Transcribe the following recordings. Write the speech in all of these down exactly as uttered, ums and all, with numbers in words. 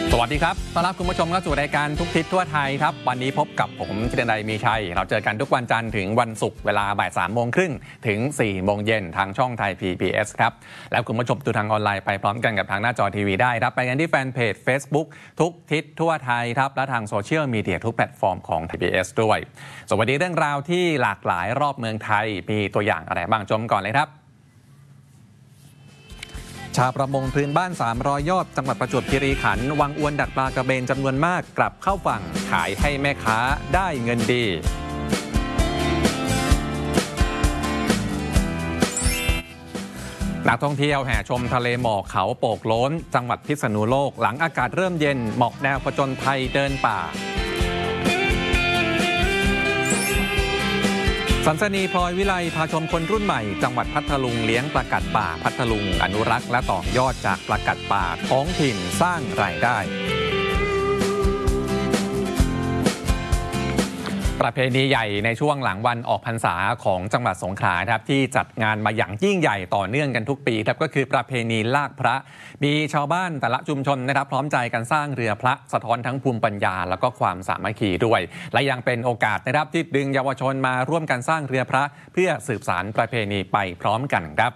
สวัสดีครับต้อนรับคุณผู้ชมเข้าสู่รายการทุกทิศทั่วไทยครับวันนี้พบกับผมธีรนัยมีชัยเราเจอกันทุกวันจันทร์ถึงวันศุกร์เวลาบ่ายสามโมงครึ่งถึงสี่โมงเย็นทางช่องไทย พี บี เอส ครับแล้วคุณผู้ชมดูทางออนไลน์ไปพร้อมกันกับทางหน้าจอทีวีได้ครับไปกันที่แฟนเพจ Facebook ทุกทิศทั่วไทยครับและทางโซเชียลมีเดียทุกแพลตฟอร์มของ พี บี เอส ด้วยสวัสดีเรื่องราวที่หลากหลายรอบเมืองไทยมีตัวอย่างอะไรบ้างชมก่อนเลยครับชาวประมงพื้นบ้านสามร้อยยอดจังหวัดประจวบคีรีขันธ์วางอวนดักปลากระเบนจำนวนมากกลับเข้าฝั่งขายให้แม่ค้าได้เงินดีนักท่องเที่ยวแห่ชมทะเลหมอกเขาโปกโล้นจังหวัดพิษณุโลกหลังอากาศเริ่มเย็นเหมาะแนวผจญภัยเดินป่าสันสนีพลอยวิไลพาชมคนรุ่นใหม่จังหวัดพัทลุงเลี้ยงปลากัดป่าพัทลุงอนุรักษ์และต่อยอดจากปลากัดป่าท้องถิ่นสร้างรายได้ประเพณีใหญ่ในช่วงหลังวันออกพรรษาของจังหวัดสงขลาครับที่จัดงานมาอย่างยิ่งใหญ่ต่อเนื่องกันทุกปีครับก็คือประเพณีลากพระมีชาวบ้านแต่ละชุมชนนะครับพร้อมใจกันสร้างเรือพระสะท้อนทั้งภูมิปัญญาแล้วก็ความสามัคคีด้วยและยังเป็นโอกาสนะครับที่ดึงเยาวชนมาร่วมกันสร้างเรือพระเพื่อสืบสานประเพณีไปพร้อมกันครับ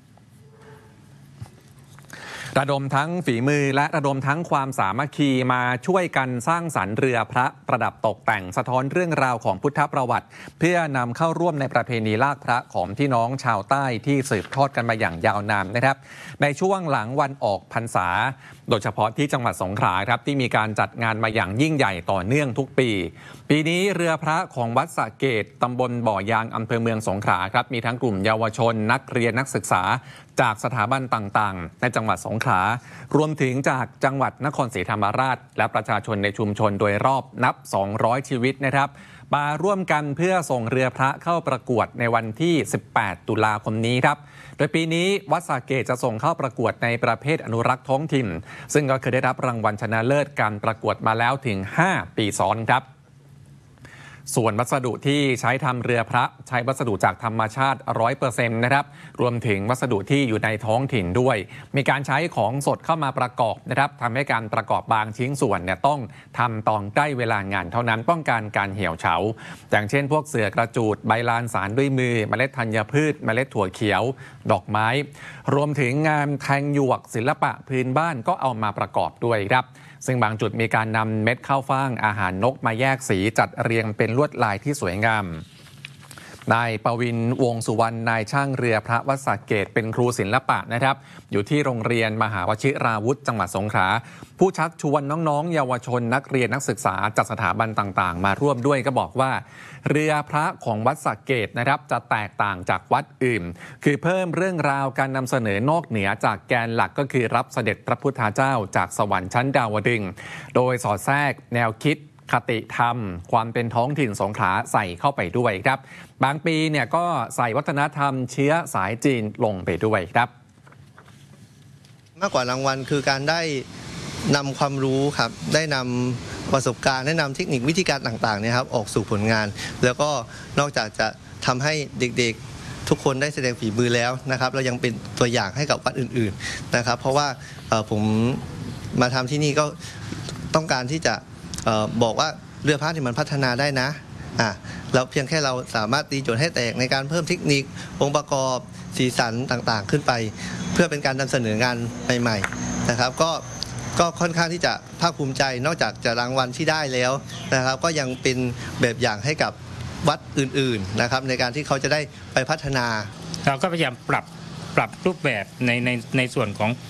ระดมทั้งฝีมือและระดมทั้งความสามัคคีมาช่วยกันสร้างสรรค์เรือพระประดับตกแต่งสะท้อนเรื่องราวของพุทธประวัติเพื่อนำเข้าร่วมในประเพณีลากพระของพี่น้องชาวใต้ที่สืบทอดกันมาอย่างยาวนานนะครับในช่วงหลังวันออกพรรษาโดยเฉพาะที่จังหวัดสงขลาครับที่มีการจัดงานมาอย่างยิ่งใหญ่ต่อเนื่องทุกปีปีนี้เรือพระของวัดสระเกตตำบลบ่อยางอำเภอเมืองสงขลาครับมีทั้งกลุ่มเยาวชนนักเรียนนักศึกษาจากสถาบันต่างๆในจังหวัดสงขลารวมถึงจากจังหวัดนครศรีธรรมราชและประชาชนในชุมชนโดยรอบนับสองร้อยชีวิตนะครับมาร่วมกันเพื่อส่งเรือพระเข้าประกวดในวันที่สิบแปดตุลาคมนี้ครับโดยปีนี้วัดสระเกตจะส่งเข้าประกวดในประเภทอนุรักษ์ท้องถิ่นซึ่งก็เคยได้รับรางวัลชนะเลิศการประกวดมาแล้วถึงห้าปีซ้อนครับส่วนวัสดุที่ใช้ทำเรือพระใช้วัสดุจากธรรมชาติ ร้อยเปอร์เซ็นต์ นะครับรวมถึงวัสดุที่อยู่ในท้องถิ่นด้วยมีการใช้ของสดเข้ามาประกอบนะครับทำให้การประกอบบางชิ้นส่วนเนี่ยต้องทำตอนใกล้เวลางานเท่านั้นป้องกันการเหี่ยวเฉาอย่างเช่นพวกเสื่อกระจูดใบลานสารด้วยมือเมล็ดธัญพืชเมล็ดถั่วเขียวดอกไม้รวมถึงงานแทงหยวกศิลปะพื้นบ้านก็เอามาประกอบด้วยครับซึ่งบางจุดมีการนำเม็ดข้าวฟ่างอาหารนกมาแยกสีจัดเรียงเป็นลวดลายที่สวยงามนายปวินวงสุวรรณนายช่างเรือพระวัดสระเกตเป็นครูศิลปะนะครับอยู่ที่โรงเรียนมหาวชิราวุธจังหวัดสงขลาผู้ชักชวนน้องๆเยาวชนนักเรียนนักศึกษาจากสถาบันต่างๆมาร่วมด้วยก็บอกว่าเรือพระของวัดสระเกตนะครับจะแตกต่างจากวัดอื่นคือเพิ่มเรื่องราวการนำเสนอนอกเหนือจากแกนหลักก็คือรับเสด็จพระพุทธเจ้าจากสวรรค์ชั้นดาวดึงส์โดยสอดแทรกแนวคิดคติธรรมความเป็นท้องถิ่นสงขลาใส่เข้าไปด้วยครับบางปีเนี่ยก็ใส่วัฒนธรรมเชื้อสายจีนลงไปด้วยครับมากกว่ารางวัลคือการได้นำความรู้ครับได้นำประสบการณ์ได้นำเทคนิควิธีการต่างๆเนี่ยครับออกสู่ผลงานแล้วก็นอกจากจะทำให้เด็กๆทุกคนได้แสดงฝีมือแล้วนะครับเรายังเป็นตัวอย่างให้กับวัดอื่นๆนะครับเพราะว่าผมมาทำที่นี่ก็ต้องการที่จะบอกว่าเรือพระที่มันพัฒนาได้นะอ่ะเราเพียงแค่เราสามารถตีโจทย์ให้แตกในการเพิ่มเทคนิคองค์ประกอบสีสันต่างๆขึ้นไปเพื่อเป็นการนำเสนองานใหม่ๆนะครับก็ก็ค่อนข้างที่จะภาคภูมิใจนอกจากจะรางวัลที่ได้แล้วนะครับก็ยังเป็นแบบอย่างให้กับวัดอื่นๆนะครับในการที่เขาจะได้ไปพัฒนาเราก็พยายามปรับปรับรูปแบบในในในส่วนของ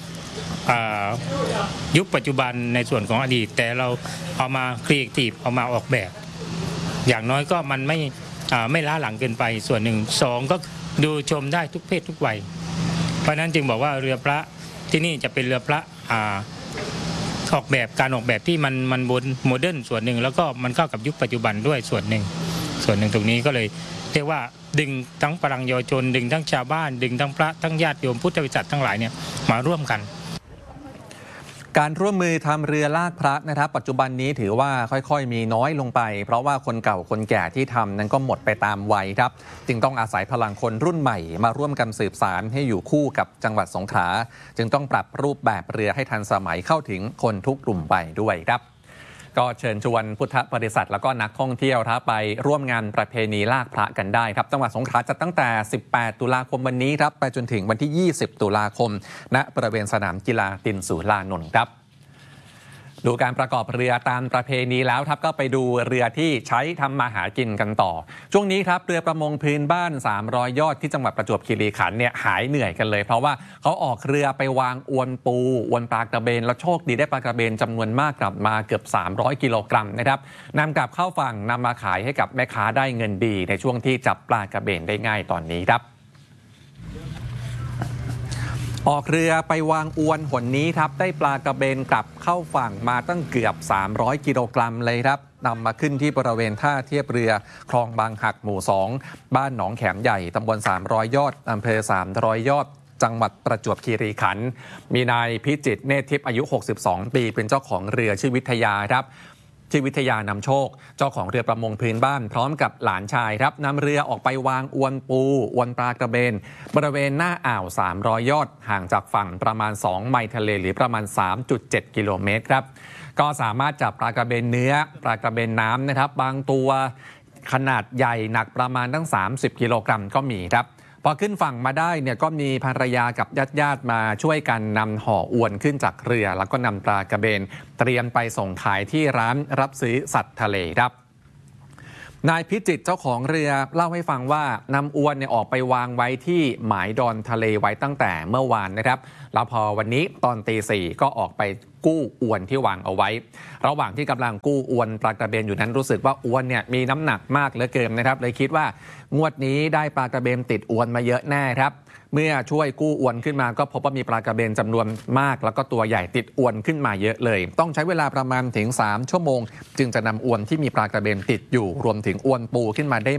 ยุคปัจจุบันในส่วนของอดีตแต่เราเอามาครีเอทีฟเอามาออกแบบอย่างน้อยก็มันไม่ไม่ล้าหลังเกินไปส่วนหนึ่งสองก็ดูชมได้ทุกเพศทุกวัยเพราะนั้นจึงบอกว่าเรือพระที่นี่จะเป็นเรือพระออกแบบการออกแบบที่มันมันบนโมเดิร์นส่วนหนึ่งแล้วก็มันเข้ากับยุคปัจจุบันด้วยส่วนหนึ่งส่วนหนึ่งตรงนี้ก็เลยเรียกว่าดึงทั้งพลังเยาวชนดึงทั้งชาวบ้านดึงทั้งพระทั้งญาติโยมพุทธบริษัททั้งหลายเนี่ยมาร่วมกันการร่วมมือทำเรือลากพระนะครับปัจจุบันนี้ถือว่าค่อยๆมีน้อยลงไปเพราะว่าคนเก่าคนแก่ที่ทำนั้นก็หมดไปตามวัยครับจึงต้องอาศัยพลังคนรุ่นใหม่มาร่วมกันสืบสานให้อยู่คู่กับจังหวัดสงขลาจึงต้องปรับรูปแบบเรือให้ทันสมัยเข้าถึงคนทุกกลุ่มวัยด้วยครับก็เชิญชวนพุทธบริษัทแล้วก็นักท่องเที่ยวครับไปร่วมงานประเพณีลากพระกันได้ครับจังหวัดสงขลาจัดตั้งแต่สิบแปดตุลาคมวันนี้ครับไปจนถึงวันที่ยี่สิบตุลาคมณบริเวณสนามกีฬาตินสุรานนท์ครับดูการประกอบเรือตามประเพณีแล้วครับก็ไปดูเรือที่ใช้ทำมาหากินกันต่อช่วงนี้ครับเรือประมงพื้นบ้านสามร้อยยอดที่จังหวัดประจวบคีรีขันธ์เนี่ยหายเหนื่อยกันเลยเพราะว่าเขาออกเรือไปวางอวนปูอวนปลากระเบนแล้วโชคดีได้ปลากระเบนจำนวนมากกลับมาเกือบสามร้อยกิโลกรัมนะครับนำกลับเข้าฝั่งนำมาขายให้กับแม่ค้าได้เงินดีในช่วงที่จับปลากระเบนได้ง่ายตอนนี้ครับออกเรือไปวางอวนหนนี้ครับได้ปลากระเบนกลับเข้าฝั่งมาตั้งเกือบสามร้อยกิโลกรัมเลยครับนำมาขึ้นที่บริเวณท่าเทียบเรือคลองบางหักหมู่สองบ้านหนองแขมใหญ่ตำบลสามร้อยยอดอำเภอสามร้อยยอดจังหวัดประจวบคีรีขันธ์มีนายพิจิตรเนตรทิพย์อายุหกสิบสองปีเป็นเจ้าของเรือชื่อวิทยาครับชื่อวิทยานำโชคเจ้าของเรือประมงพื้นบ้านพร้อมกับหลานชายครับนำเรือออกไปวางอวนปูอวนปลากระเบนบริเวณหน้าอ่าวสามร้อยยอดห่างจากฝั่งประมาณสองไมล์ทะเลหรือประมาณ สามจุดเจ็ด กิโลเมตรครับก็สามารถจับปลากระเบนเนื้อปลากระเบนน้ำนะครับบางตัวขนาดใหญ่หนักประมาณตั้งสามสิบกิโลกรัมก็มีครับพอขึ้นฝั่งมาได้เนี่ยก็มีภรรยากับญาติๆมาช่วยกันนำห่ออวนขึ้นจากเรือแล้วก็นำปลากระเบนเตรียมไปส่งขายที่ร้านรับซื้อสัตว์ทะเลครับนายพิจิตรเจ้าของเรือเล่าให้ฟังว่านำอวนเนี่ยออกไปวางไว้ที่หมายดอนทะเลไว้ตั้งแต่เมื่อวานนะครับแล้วพอวันนี้ตอนตีสี่ก็ออกไปกู้อวนที่วางเอาไว้ระหว่างที่กำลังกู้อวนปลากระเบนอยู่นั้นรู้สึกว่าอวนเนี่ยมีน้ำหนักมากเหลือเกินนะครับเลยคิดว่างวดนี้ได้ปลากระเบนติดอวนมาเยอะแน่ครับเมื่อช่วยกู้อวนขึ้นมาก็พบว่ามีปลากระเบนจำนวนมากแล้วก็ตัวใหญ่ติดอวนขึ้นมาเยอะเลยต้องใช้เวลาประมาณถึงสามชั่วโมงจึงจะนำอวนที่มีปลากระเบนติดอยู่รวมถึงอวนปูขึ้นมาได้